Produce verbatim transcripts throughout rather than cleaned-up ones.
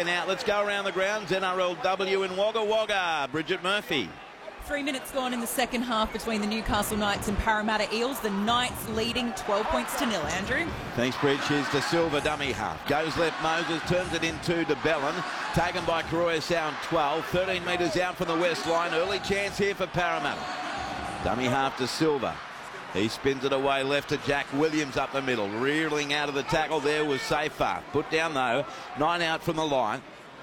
second out. Let's go around the grounds. N R L W in Wagga Wagga. Bridget Murphy. Three minutes gone in the second half between the Newcastle Knights and Parramatta Eels. The Knights leading twelve points to nil. Andrew? Thanks, Bridge. Here's De Silva, dummy half. Goes left, Moses turns it into De Bellin. Taken by Karoya Sound, twelve. thirteen metres out from the west line. Early chance here for Parramatta. Dummy half De Silva. He spins it away left to Jack Williams up the middle. Reeling out of the tackle there was Safar. Put down though. Nine out from the line.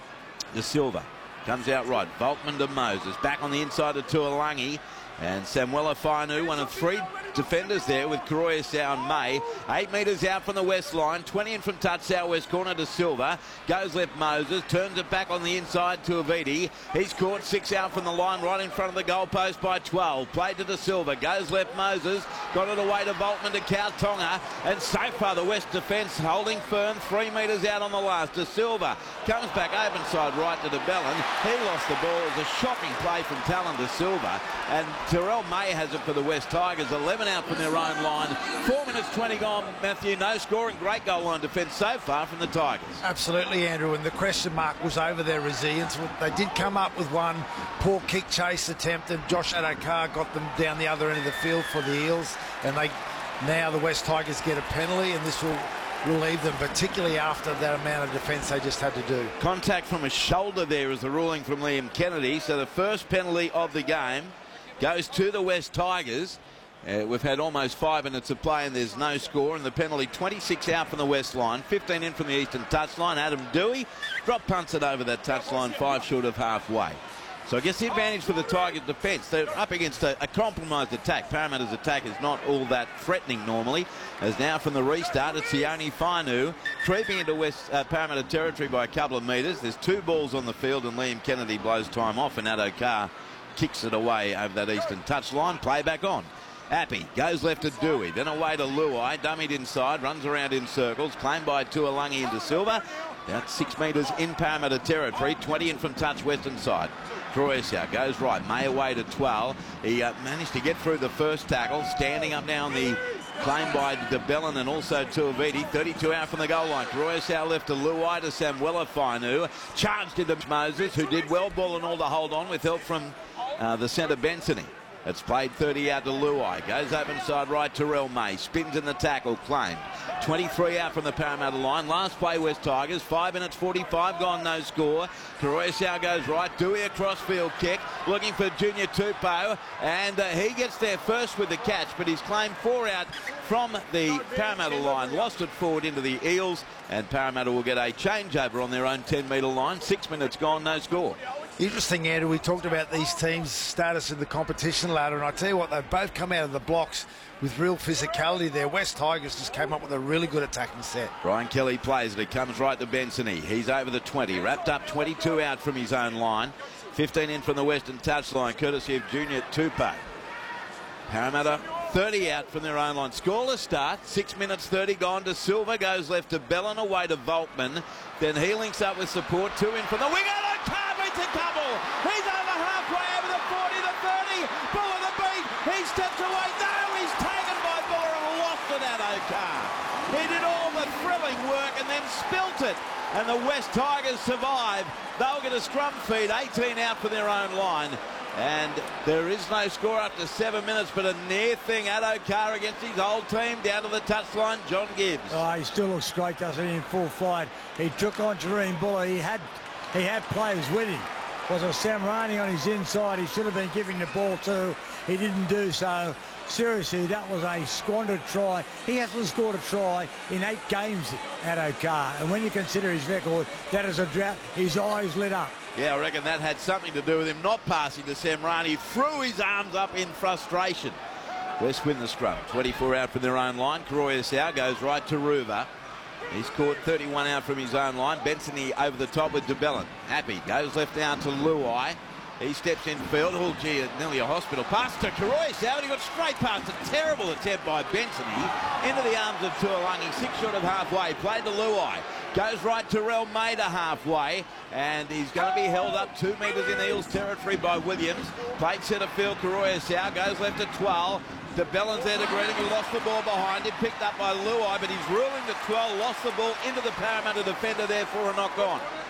De Silva. Comes out right. Volkman to Moses. Back on the inside to Tuolangi. And Samuela Fainu, one of three defenders there with Karoya Sound May. Eight metres out from the west line. twenty in from touch, southwest corner to Silva. Goes left Moses. Turns it back on the inside to Aviti. He's caught six out from the line right in front of the goalpost by twelve. Played to De Silva. Goes left Moses. Got it away to Volkman to Kautonga. And so far the west defence holding firm. Three metres out on the last. De Silva comes back open side right to De Bellin. He lost the ball. It was a shocking play from Talon De Silva. And Terrell May has it for the West Tigers. eleven out from their own line. Four minutes twenty gone, Matthew. No scoring. Great goal line defence so far from the Tigers. Absolutely, Andrew. And the question mark was over their resilience. They did come up with one poor kick chase attempt, and Josh Adokar got them down the other end of the field for the Eels. And they now the West Tigers get a penalty, and this will relieve them, particularly after that amount of defence they just had to do. Contact from a shoulder there is the ruling from Liam Kennedy. So the first penalty of the game goes to the West Tigers. Uh, we've had almost five minutes of play and there's no score, and the penalty twenty-six out from the west line, fifteen in from the eastern touchline. Adam Dewey drop punts it over that touchline, five short of halfway. So I guess the advantage for the Tigers defence, they're up against a, a compromised attack. Parramatta's attack is not all that threatening normally, as now from the restart it's Sione Fainu creeping into West uh, Parramatta territory by a couple of metres. There's two balls on the field and Liam Kennedy blows time off, and Adokar kicks it away over that eastern touchline. Play back on. Appy goes left to Dewey, then away to Luai, dummied inside, runs around in circles, claimed by Tuolangi into Silva. About six metres in Parramatta territory, twenty in from touch western side. Croatia goes right, May away to twelve. He uh, managed to get through the first tackle, standing up now on the claim by De Bellin and also Tuiviti. thirty-two out from the goal line. Croatia left to Luai to Samuela Fainu. Charged into Moses, who did well, ball and all to hold on with help from uh, the centre Bensony. It's played thirty out to Luai. Goes open side right to Terrell May. Spins in the tackle. Claimed. twenty-three out from the Parramatta line. Last play West Tigers. five minutes forty-five gone. No score. Croatia goes right. Dewey a crossfield kick. Looking for Junior Tupou. And uh, he gets there first with the catch. But he's claimed four out from the Parramatta line. Lost it forward into the Eels. And Parramatta will get a changeover on their own ten metre line. Six minutes gone. No score. Interesting, Andrew, we talked about these teams' status in the competition ladder, and I tell you what, they've both come out of the blocks with real physicality there. West Tigers just came up with a really good attacking set. Brian Kelly plays it. It comes right to Bensony. He's over the twenty. Wrapped up twenty-two out from his own line. fifteen in from the western touchline, courtesy of Junior Tupou. Parramatta thirty out from their own line. Scoreless start. six minutes thirty gone. To Silva goes left to Bellin, away to Volkman. Then he links up with support. Two in from the wing. It's a couple. He's over halfway over the forty, the thirty. Buller the beat. He steps away. No, he's taken by Buller and lost it at Adokar. He did all the thrilling work and then spilt it. And the West Tigers survive. They'll get a scrum feed. eighteen out for their own line. And there is no score up to seven minutes, but a near thing. Adokar against his old team down to the touchline. John Gibbs. Oh, he still looks great, doesn't he, in full flight. He took on Jareen Buller. He had He had players with him. Was a Samrani on his inside. He should have been giving the ball to. He didn't do so. Seriously, that was a squandered try. He hasn't scored a try in eight games at Adokar. And when you consider his record, that is a drought. His eyes lit up. Yeah, I reckon that had something to do with him not passing to Samrani. Threw his arms up in frustration. West win the scrum. twenty-four out from their own line. Karoya Sau goes right to Ruva. He's caught thirty-one out from his own line. Bensony over the top with De Bellin. Happy goes left down to Luai. He steps in field. Oh, gee, nearly a hospital. Pass to Karoya Sau, and he got straight past a terrible attempt by Bensony into the arms of Tuolangi. Six short of halfway. Played to Luai. Goes right to Terrell May to halfway, and he's going to be held up two metres in Eels territory by Williams. Played centre field. Karoya Sau goes left to twelve. De Bellin's there to greet him. He lost the ball behind him. Picked up by Luai, but he's ruling the twelve. Lost the ball into the Parramatta defender there for a knock on.